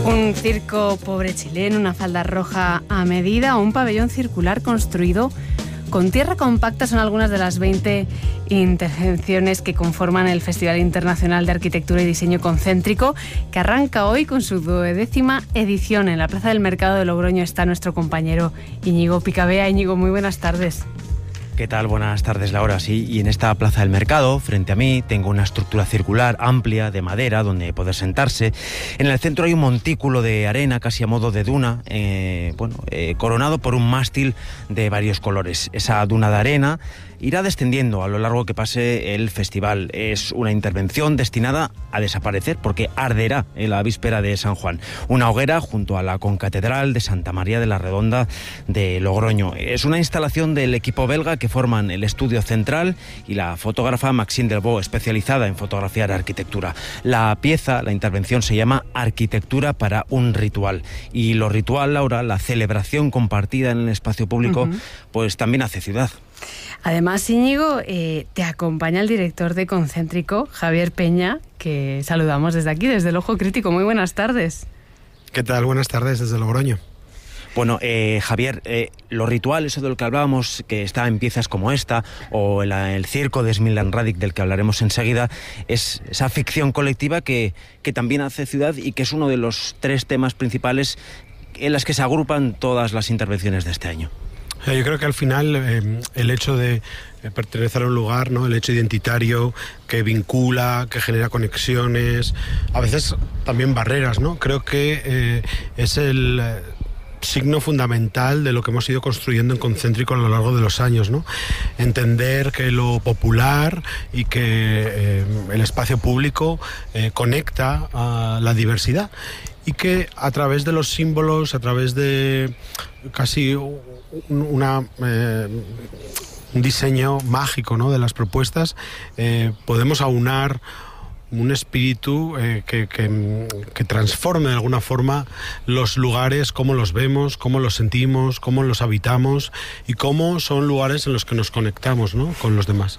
Un circo pobre chileno, una falda roja a medida o un pabellón circular construido con tierra compacta son algunas de las 20 intervenciones que conforman el Festival Internacional de Arquitectura y Diseño Concéntrico, que arranca hoy con su 12ª edición. En la Plaza del Mercado de Logroño está nuestro compañero Íñigo Picabea. Íñigo, muy buenas tardes. ¿Qué tal? Buenas tardes, Laura. Sí, y en esta Plaza del Mercado, frente a mí, tengo una estructura circular amplia de madera donde poder sentarse. En el centro hay un montículo de arena, casi a modo de duna, coronado por un mástil de varios colores. Esa duna de arena irá descendiendo a lo largo que pase el festival. Es una intervención destinada a desaparecer porque arderá en la víspera de San Juan. Una hoguera junto a la concatedral de Santa María de la Redonda de Logroño. Es una instalación del equipo belga que forman el estudio central y la fotógrafa Maxime Delvaux, especializada en fotografiar arquitectura. La intervención se llama Arquitectura para un ritual. Y lo ritual, Laura, la celebración compartida en el espacio público, pues también hace ciudad. Además, Íñigo, te acompaña el director de Concéntrico, Javier Peña, que saludamos desde aquí, desde el Ojo Crítico. Muy buenas tardes. ¿Qué tal? Buenas tardes desde Logroño. Bueno, Javier, lo ritual, eso de lo que hablábamos, que está en piezas como esta, o el circo de Smiljan Radic, del que hablaremos enseguida, es esa ficción colectiva que también hace ciudad y que es uno de los 3 temas principales en las que se agrupan todas las intervenciones de este año. Yo creo que al final el hecho de pertenecer a un lugar, ¿no? El hecho identitario que vincula, que genera conexiones, a veces también barreras, ¿no? Creo que es el signo fundamental de lo que hemos ido construyendo en Concéntrico a lo largo de los años, ¿no? Entender que lo popular y que el espacio público conecta a la diversidad y que a través de los símbolos, a través de casi un diseño mágico, ¿no? De las propuestas, podemos aunar un espíritu que transforme de alguna forma los lugares, cómo los vemos, cómo los sentimos, cómo los habitamos y cómo son lugares en los que nos conectamos, ¿no? Con los demás.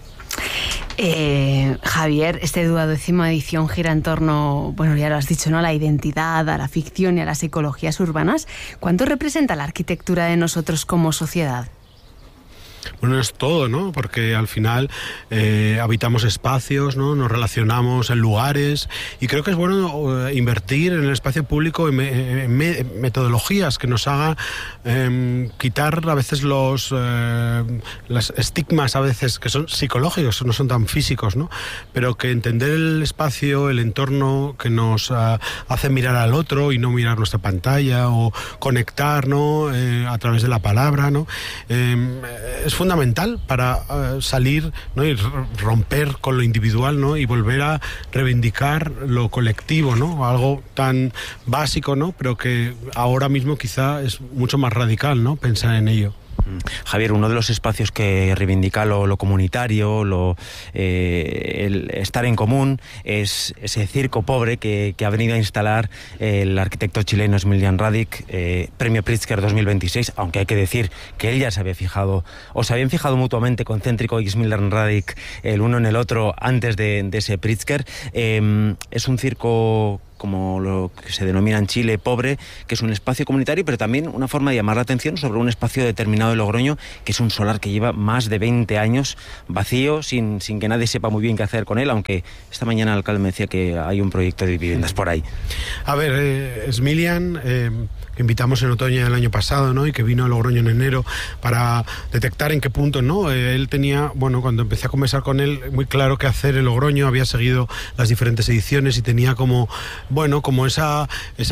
Javier, esta 12ª edición gira en torno, bueno, ya lo has dicho, ¿no?, a la identidad, a la ficción y a las ecologías urbanas. ¿Cuánto representa la arquitectura de nosotros como sociedad? Bueno, es todo, ¿no? Porque al final habitamos espacios, ¿no? Nos relacionamos en lugares y creo que es bueno invertir en el espacio público en metodologías que nos hagan quitar a veces los estigmas a veces que son psicológicos, no son tan físicos, ¿no? Pero que entender el espacio, el entorno que nos hace mirar al otro y no mirar nuestra pantalla o conectar, ¿no? A través de la palabra, ¿no? Es fundamental para salir, ¿no? Y romper con lo individual, ¿no? Y volver a reivindicar lo colectivo, ¿no? Algo tan básico, ¿no? Pero que ahora mismo quizá es mucho más radical, ¿no? Pensar en ello. Javier, uno de los espacios que reivindica lo comunitario, el estar en común, es ese circo pobre que ha venido a instalar el arquitecto chileno Smiljan Radic, Premio Pritzker 2026, aunque hay que decir que él ya se habían fijado mutuamente, Concéntrico y Smiljan Radic, el uno en el otro, antes de ese Pritzker. Es un circo, como lo que se denomina en Chile, pobre, que es un espacio comunitario, pero también una forma de llamar la atención sobre un espacio determinado de Logroño, que es un solar que lleva más de 20 años vacío, sin que nadie sepa muy bien qué hacer con él, aunque esta mañana el alcalde me decía que hay un proyecto de viviendas por ahí. A ver, Smiljan, que invitamos en otoño del año pasado, ¿no? Y que vino a Logroño en enero para detectar en qué punto, ¿no? Él tenía, bueno, cuando empecé a conversar con él, muy claro qué hacer en Logroño, había seguido las diferentes ediciones y tenía como esa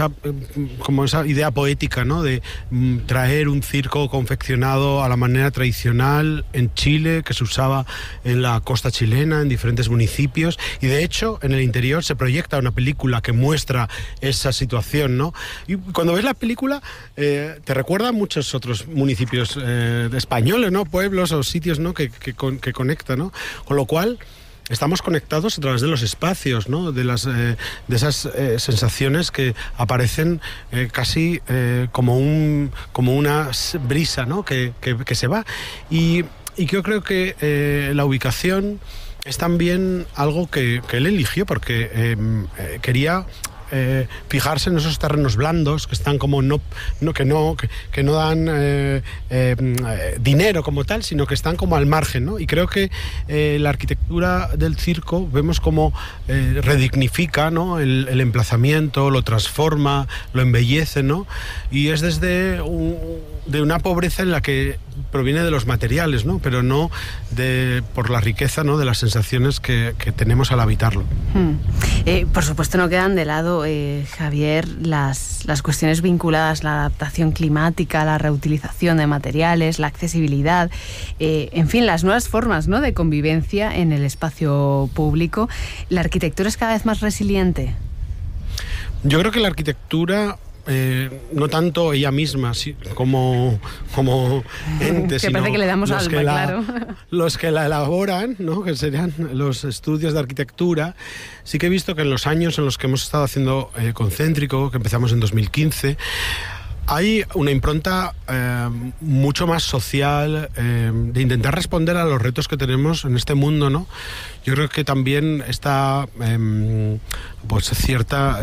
idea poética, ¿no? De traer un circo confeccionado a la manera tradicional en Chile, que se usaba en la costa chilena, en diferentes municipios, y de hecho en el interior se proyecta una película que muestra esa situación, ¿no? Y cuando ves la película te recuerda a muchos otros municipios españoles, ¿no? Pueblos o sitios, ¿no? que conectan, ¿no? Con lo cual estamos conectados a través de los espacios, ¿no? De esas sensaciones que aparecen casi como una brisa, ¿no? que se va. Y yo creo que la ubicación es también algo que él eligió porque quería fijarse en esos terrenos blandos que están como que no dan dinero como tal, sino que están como al margen, ¿no? Y creo que la arquitectura del circo vemos como redignifica, ¿no?, el emplazamiento, lo transforma, lo embellece, ¿no? Y es desde de una pobreza en la que proviene de los materiales, ¿no?, pero no por la riqueza, ¿no?, de las sensaciones que tenemos al habitarlo. Por supuesto no quedan de lado, Javier, las cuestiones vinculadas a la adaptación climática, la reutilización de materiales, la accesibilidad, en fin, las nuevas formas, ¿no?, de convivencia en el espacio público. ¿La arquitectura es cada vez más resiliente? Yo creo que la arquitectura, no tanto ella misma como ente, que sino parece que le damos alma, claro. Los que la elaboran, ¿no?, que serían los estudios de arquitectura. Sí que he visto que en los años en los que hemos estado haciendo Concéntrico, que empezamos en 2015, hay una impronta mucho más social, de intentar responder a los retos que tenemos en este mundo, ¿no? Yo creo que también está pues cierta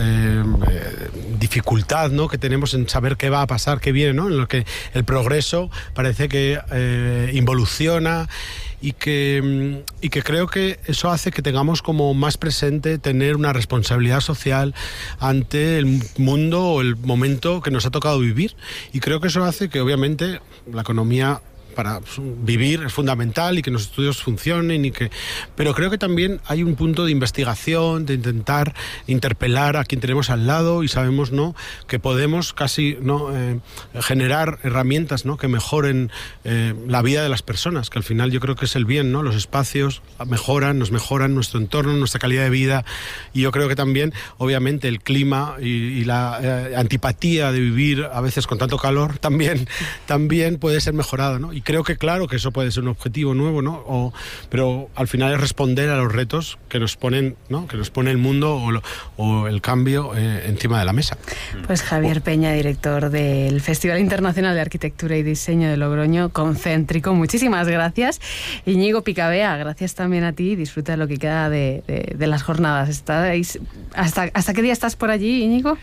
dificultad, ¿no?, que tenemos en saber qué va a pasar, qué viene, ¿no?, en lo que el progreso parece que involuciona, y que creo que eso hace que tengamos como más presente tener una responsabilidad social ante el mundo o el momento que nos ha tocado vivir. Y creo que eso hace que obviamente la economía para vivir es fundamental y que los estudios funcionen, pero creo que también hay un punto de investigación, de intentar interpelar a quien tenemos al lado, y sabemos, ¿no?, que podemos casi, ¿no?, generar herramientas, ¿no?, que mejoren la vida de las personas, que al final yo creo que es el bien, ¿no? Los espacios nos mejoran nuestro entorno, nuestra calidad de vida, y yo creo que también, obviamente, el clima y la antipatía de vivir a veces con tanto calor también puede ser mejorado, ¿no? Y creo que claro que eso puede ser un objetivo nuevo, ¿no? Pero al final es responder a los retos que nos ponen, ¿no?, que nos pone el mundo o el cambio encima de la mesa. Pues Javier Peña, director del Festival Internacional de Arquitectura y Diseño de Logroño, Concéntrico, muchísimas gracias. Íñigo Picabea, gracias también a ti, disfruta de lo que queda de las jornadas. ¿Hasta qué día estás por allí, Íñigo?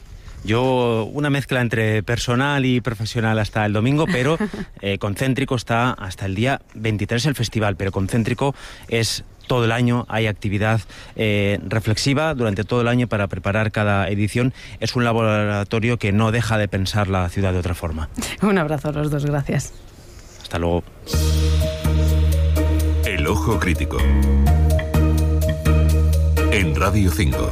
Yo una mezcla entre personal y profesional hasta el domingo, pero Concéntrico está hasta el día 23 el festival, pero Concéntrico es todo el año, hay actividad reflexiva durante todo el año para preparar cada edición. Es un laboratorio que no deja de pensar la ciudad de otra forma. Un abrazo a los dos, gracias. Hasta luego. El Ojo Crítico en Radio 5.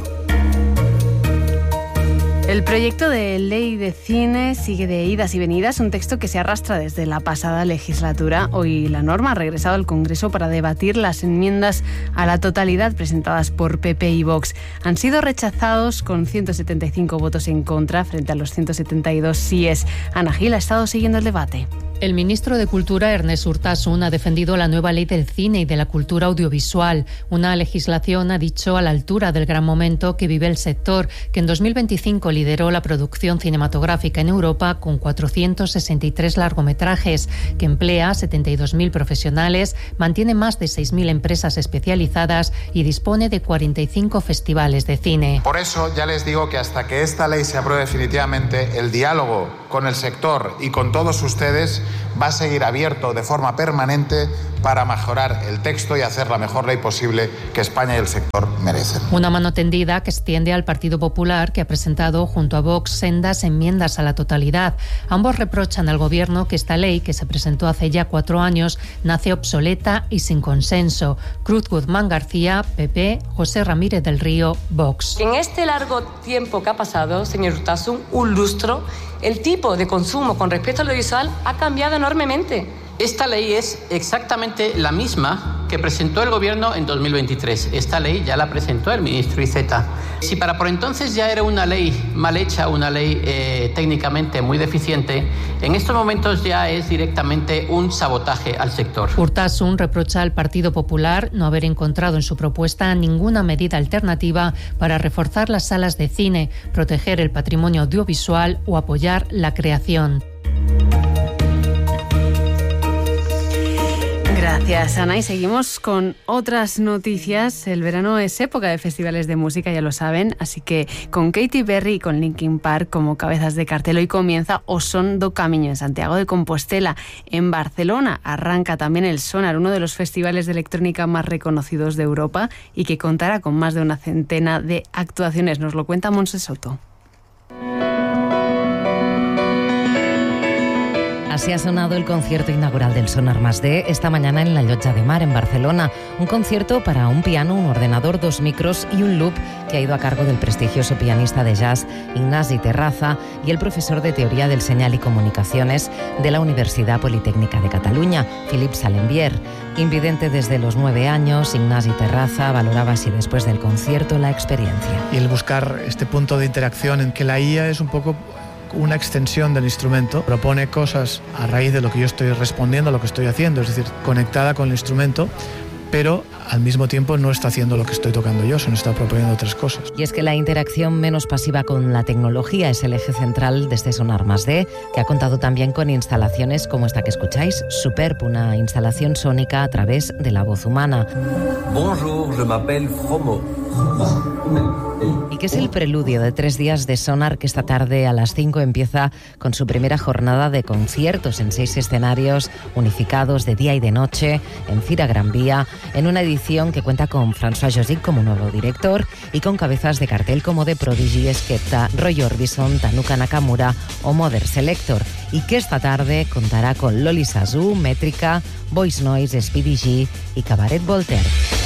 El proyecto de ley de cine sigue de idas y venidas, un texto que se arrastra desde la pasada legislatura. Hoy la norma ha regresado al Congreso para debatir las enmiendas a la totalidad presentadas por PP y Vox. Han sido rechazados con 175 votos en contra frente a los 172 síes. Ana Gil ha estado siguiendo el debate. El ministro de Cultura, Ernest Urtasun, ha defendido la nueva ley del cine y de la cultura audiovisual, una legislación, ha dicho, a la altura del gran momento que vive el sector, que en 2025 lideró la producción cinematográfica en Europa con 463 largometrajes, que emplea 72.000 profesionales, mantiene más de 6.000 empresas especializadas y dispone de 45 festivales de cine. Por eso ya les digo que hasta que esta ley se apruebe definitivamente, el diálogo con el sector y con todos ustedes va a seguir abierto de forma permanente para mejorar el texto y hacer la mejor ley posible que España y el sector merecen. Una mano tendida que extiende al Partido Popular, que ha presentado junto a Vox sendas enmiendas a la totalidad. Ambos reprochan al Gobierno que esta ley, que se presentó hace ya 4 años, nace obsoleta y sin consenso. Cruz Guzmán García, PP, José Ramírez del Río, Vox. En este largo tiempo que ha pasado, señor Urtasun, un lustro, el tipo de consumo con respecto al audiovisual ha cambiado enormemente. Esta ley es exactamente la misma que presentó el Gobierno en 2023. Esta ley ya la presentó el ministro Iceta. Si para por entonces ya era una ley mal hecha, una ley técnicamente muy deficiente, en estos momentos ya es directamente un sabotaje al sector. Urtasun reprocha al Partido Popular no haber encontrado en su propuesta ninguna medida alternativa para reforzar las salas de cine, proteger el patrimonio audiovisual o apoyar la creación. Gracias, Ana. Y seguimos con otras noticias. El verano es época de festivales de música, ya lo saben. Así que con Katy Perry y con Linkin Park como cabezas de cartel, hoy comienza O Son do Camiño en Santiago de Compostela. En Barcelona arranca también el Sonar, uno de los festivales de electrónica más reconocidos de Europa y que contará con más de una centena de actuaciones. Nos lo cuenta Montse Soto. Así ha sonado el concierto inaugural del Sonar +D esta mañana en la Llotja de Mar, en Barcelona. Un concierto para un piano, un ordenador, 2 micros y un loop que ha ido a cargo del prestigioso pianista de jazz Ignasi Terraza y el profesor de Teoría del Señal y Comunicaciones de la Universidad Politécnica de Cataluña, Philippe Salembier. Invidente desde los 9 años, Ignasi Terraza valoraba así después del concierto la experiencia. Y el buscar este punto de interacción en que la IA es un poco una extensión del instrumento, propone cosas a raíz de lo que yo estoy respondiendo, lo que estoy haciendo, es decir, conectada con el instrumento, pero al mismo tiempo no está haciendo lo que estoy tocando yo, sino está proponiendo otras cosas. Y es que la interacción menos pasiva con la tecnología es el eje central de este Sonar +D, que ha contado también con instalaciones como esta que escucháis, Superb, una instalación sónica a través de la voz humana. Bonjour, je m'appelle Fromo. Y que es el preludio de 3 días de Sonar que esta tarde a las 5 empieza con su primera jornada de conciertos en 6 escenarios unificados de día y de noche en Fira Gran Vía, en una edición que cuenta con François Josic como nuevo director y con cabezas de cartel como The Prodigy, Skepta, Roy Orbison, Tanuka Nakamura o Mother Selector, y que esta tarde contará con Loli Sazú, Métrica, Voice Noise, Speedy G y Cabaret Voltaire.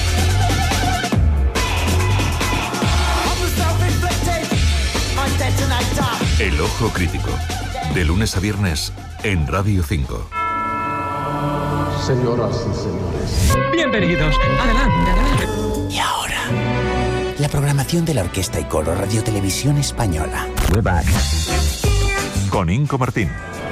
El Ojo Crítico, de lunes a viernes en Radio 5. Señoras y señores, bienvenidos, adelante. Y ahora, la programación de la Orquesta y Coro Radio Televisión Española. We're back. Con Inco Martín.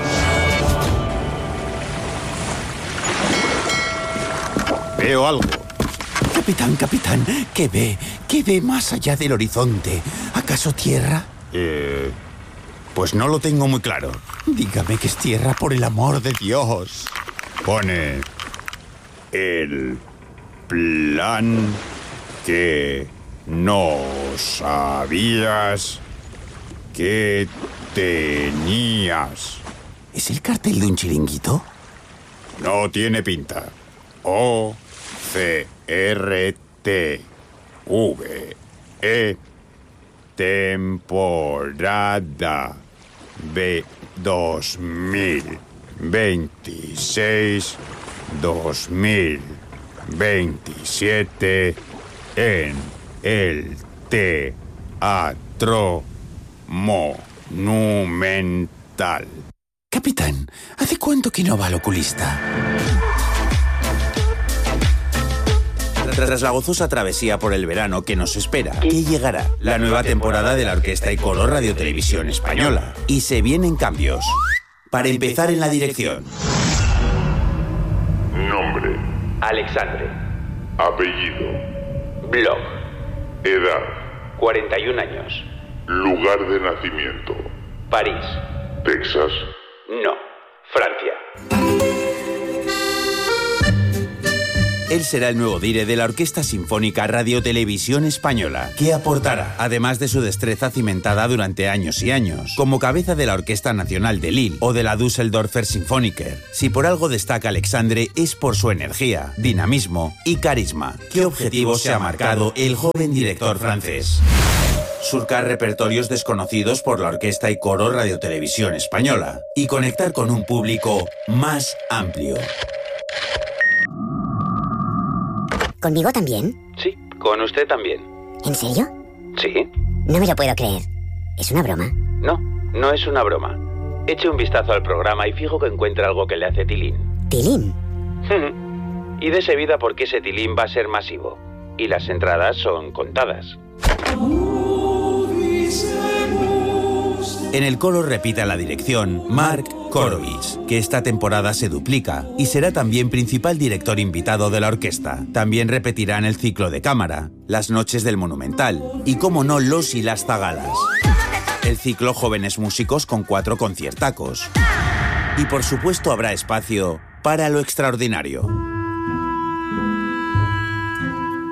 Veo algo. Capitán, ¿qué ve? ¿Qué ve más allá del horizonte? ¿Acaso tierra? Pues no lo tengo muy claro. Dígame que es tierra, por el amor de Dios. Pone el plan que no sabías que tenías. ¿Es el cartel de un chiringuito? No tiene pinta. O-C-R-T-V-E temporada de 2026-2027 en el Teatro Monumental. Capitán, ¿hace cuánto que no va al oculista? Tras la gozosa travesía por el verano que nos espera, que llegará la nueva temporada de la Orquesta y Coro Radio Televisión Española. Y se vienen cambios. Para empezar, en la dirección. Nombre: Alexandre. Apellido: Blog. Edad: 41 años. Lugar de nacimiento: París. Texas. No, Francia. Él será el nuevo dire de la Orquesta Sinfónica Radio Televisión Española, que aportará, además de su destreza cimentada durante años y años, como cabeza de la Orquesta Nacional de Lille o de la Düsseldorfer Sinfoniker. Si por algo destaca Alexandre es por su energía, dinamismo y carisma. ¿Qué objetivo se ha marcado el joven director francés? Surcar repertorios desconocidos por la Orquesta y Coro Radio Televisión Española y conectar con un público más amplio. ¿Conmigo también? Sí, con usted también. ¿En serio? Sí. No me lo puedo creer. ¿Es una broma? No, no es una broma. Eche un vistazo al programa y fijo que encuentra algo que le hace tilín. ¿Tilín? Y dese vida porque ese tilín va a ser masivo. Y las entradas son contadas. En el coro repita la dirección Mark Korovich, que esta temporada se duplica y será también principal director invitado de la orquesta. También repetirá en el ciclo de cámara, las noches del Monumental y, como no, los y las zagalas. El ciclo Jóvenes Músicos con 4 conciertacos. Y por supuesto habrá espacio para lo extraordinario.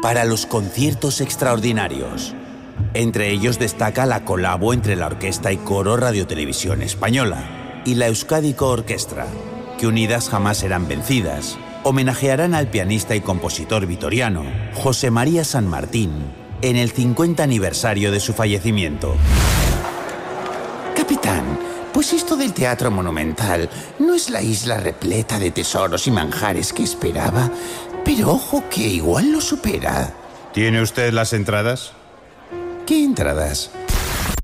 para los conciertos extraordinarios. Entre ellos destaca la colabo entre la Orquesta y Coro Radio Televisión Española y la Euskadiko Orquestra, que unidas jamás serán vencidas, homenajearán al pianista y compositor vitoriano José María San Martín en el 50 aniversario de su fallecimiento. Capitán, pues esto del Teatro Monumental no es la isla repleta de tesoros y manjares que esperaba, pero ojo que igual lo supera. ¿Tiene usted las entradas? ¿Qué entradas?